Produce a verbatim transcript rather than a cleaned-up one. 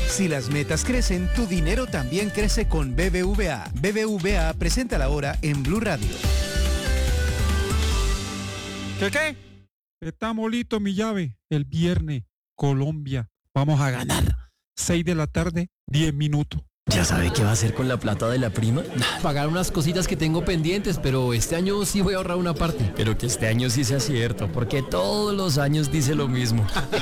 Si las metas crecen, tu dinero también crece con B B V A. B B V A presenta la hora en Blue Radio. ¿Qué qué? Está molito mi llave. El viernes, Colombia. Vamos a ganar. seis de la tarde, diez minutos. ¿Ya sabe qué va a hacer con la plata de la prima? Pagar unas cositas que tengo pendientes, pero este año sí voy a ahorrar una parte. Pero que este año sí sea cierto, porque todos los años dice lo mismo.